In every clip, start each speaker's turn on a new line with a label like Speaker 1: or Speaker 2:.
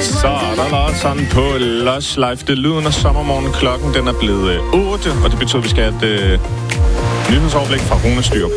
Speaker 1: Så er der sådan på Lush Live. Det lyder når sommermorgen. Klokken den er blevet 8, og det betyder, at vi skal have et nyhedsoverblik fra Rune Styrup.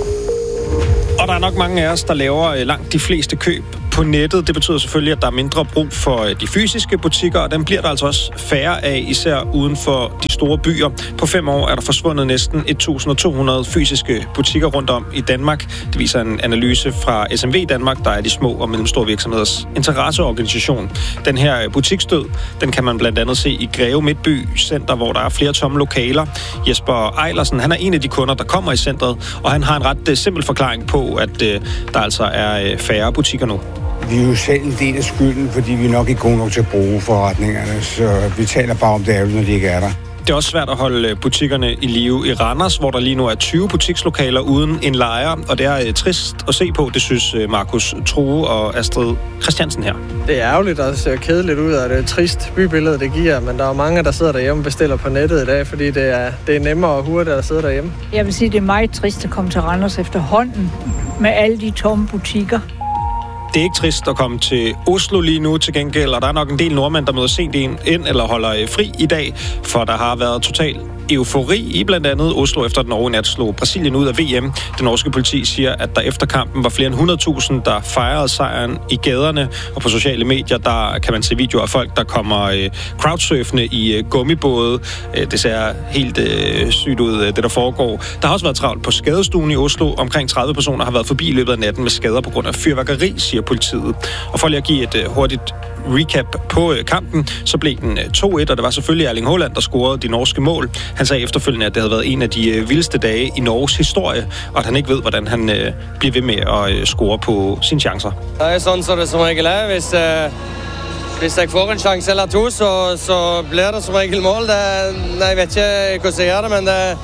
Speaker 2: Og der er nok mange af os, der laver langt de fleste køb på nettet. Det betyder selvfølgelig, at der er mindre brug for de fysiske butikker, og dem bliver der altså også færre af, især uden for de store byer. På 5 år er der forsvundet næsten 1.200 fysiske butikker rundt om i Danmark. Det viser en analyse fra SMV Danmark, der er de små og mellemstore virksomheders interesseorganisation. Den her butiksdød, den kan man blandt andet se i Greve Midtby Center, hvor der er flere tomme lokaler. Jesper Ejlersen, han er en af de kunder, der kommer i centret, og han har en ret simpel forklaring på, at der altså er færre butikker nu.
Speaker 3: Vi er jo selv en del af skylden, fordi vi er nok ikke gode nok til at bruge forretningerne, så vi taler bare om det ærligt, når de ikke er der.
Speaker 2: Det er også svært at holde butikkerne i live i Randers, hvor der lige nu er 20 butikslokaler uden en lejer, og det er trist at se på, det synes Markus True og Astrid Christiansen her.
Speaker 4: Det er ærgerligt og ser kedeligt ud, og det er et trist bybillede, det giver, men der er mange, der sidder derhjemme og bestiller på nettet i dag, fordi det er nemmere og hurtigere at sidde derhjemme.
Speaker 5: Jeg vil sige, det er meget trist at komme til Randers efterhånden med alle de tomme butikker.
Speaker 2: Det er ikke trist at komme til Oslo lige nu til gengæld, og der er nok en del nordmænd, der møder sent ind eller holder fri i dag, for der har været total eufori i blandt andet Oslo efter den Norge nat slog Brasilien ud af VM. Det norske politi siger, at der efter kampen var flere end 100.000, der fejrede sejren i gaderne, og på sociale medier, der kan man se videoer af folk, der kommer crowdsurfende i gummibåde. Det ser helt sygt ud, det der foregår. Der har også været travlt på skadestuen i Oslo. Omkring 30 personer har været forbi i løbet af natten med skader på grund af fyrværkeri, siger politiet. Og for lige at give et hurtigt recap på kampen, så blev den 2-1, og det var selvfølgelig Erling Haaland, der scorede de norske mål. Han sagde efterfølgende, at det havde været en af de vildeste dage i Norges historie, og at han ikke ved, hvordan han bliver ved med at score på sine chancer.
Speaker 6: Det er sådan, så det som regel er. Hvis jeg får en chance eller to, så bliver det som regel mål. Jeg ved ikke, hvordan jeg gør det, men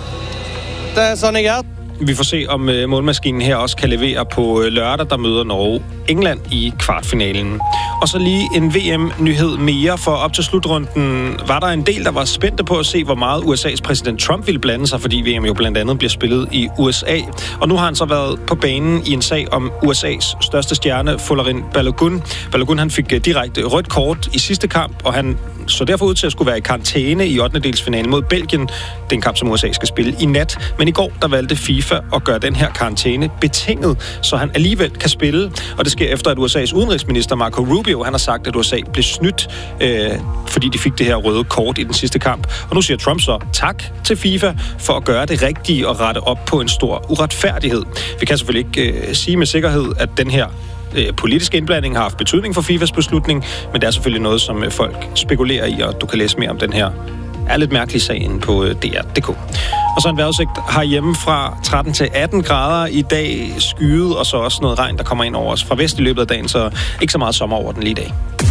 Speaker 6: det er sådan, jeg er.
Speaker 2: Vi får se, om målmaskinen her også kan levere på lørdag, der møder Norge England i kvartfinalen. Og så lige en VM-nyhed mere, for op til slutrunden var der en del, der var spændte på at se, hvor meget USA's præsident Trump ville blande sig, fordi VM jo blandt andet bliver spillet i USA. Og nu har han så været på banen i en sag om USA's største stjerne, Folarin Balogun. Balogun, han fik direkte rødt kort i sidste kamp, og han så derfor ud til at skulle være i karantæne i 8. mod Belgien. Det er en kamp, som USA skal spille i nat. Men i går, der valgte FIFA at gøre den her karantæne betinget, så han alligevel kan spille. Og det sker efter, at USA's udenrigsminister Marco Rubio, han har sagt, at USA blev snydt, fordi de fik det her røde kort i den sidste kamp. Og nu siger Trump så tak til FIFA for at gøre det rigtige og rette op på en stor uretfærdighed. Vi kan selvfølgelig ikke sige med sikkerhed, at den her politisk indblanding har haft betydning for FIFAs beslutning, men det er selvfølgelig noget, som folk spekulerer i, og du kan læse mere om den her er lidt mærkelig sag inde på DR.dk. Og så en vejrudsigt herhjemme fra 13 til 18 grader i dag, skyet, og så også noget regn, der kommer ind over os fra vest i løbet af dagen, så ikke så meget sommer over den lige i dag.